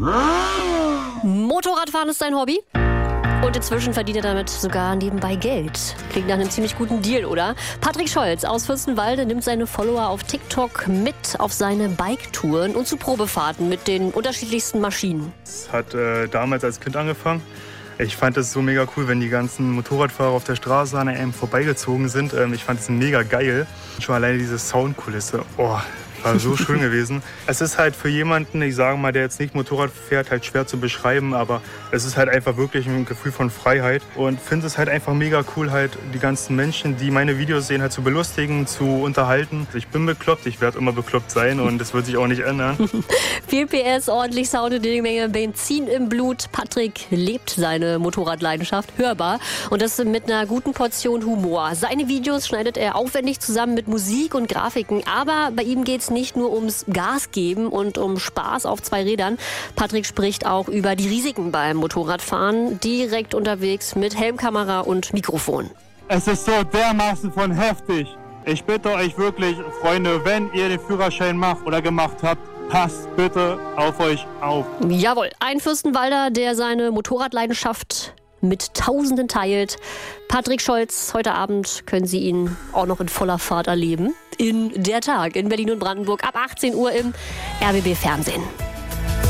Motorradfahren ist sein Hobby. Und inzwischen verdient er damit sogar nebenbei Geld. Klingt nach einem ziemlich guten Deal, oder? Patrick Scholz aus Fürstenwalde nimmt seine Follower auf TikTok mit auf seine Biketouren und zu Probefahrten mit den unterschiedlichsten Maschinen. Es hat damals als Kind angefangen. Ich fand es so mega cool, wenn die ganzen Motorradfahrer auf der Straße an einem vorbeigezogen sind. Ich fand es mega geil. Schon alleine diese Soundkulisse. Oh, war so schön gewesen. Es ist halt für jemanden, ich sage mal, der jetzt nicht Motorrad fährt, halt schwer zu beschreiben, aber es ist halt einfach wirklich ein Gefühl von Freiheit und finde es halt einfach mega cool, halt die ganzen Menschen, die meine Videos sehen, halt zu belustigen, zu unterhalten. Ich bin bekloppt, ich werde immer bekloppt sein und das wird sich auch nicht ändern. Viel PS, ordentlich Sound und eine Menge Benzin im Blut. Patrick lebt seine Motorradleidenschaft hörbar und das mit einer guten Portion Humor. Seine Videos schneidet er aufwendig zusammen mit Musik und Grafiken, aber bei ihm geht es nicht nur ums Gas geben und um Spaß auf zwei Rädern. Patrick spricht auch über die Risiken beim Motorradfahren, direkt unterwegs mit Helmkamera und Mikrofon. Es ist so dermaßen von heftig. Ich bitte euch wirklich, Freunde, wenn ihr den Führerschein macht oder gemacht habt, passt bitte auf euch auf. Jawohl, ein Fürstenwalder, der seine Motorradleidenschaft mit Tausenden teilt. Patrick Scholz, heute Abend können Sie ihn auch noch in voller Fahrt erleben. In Der Tag in Berlin und Brandenburg ab 18 Uhr im RBB Fernsehen.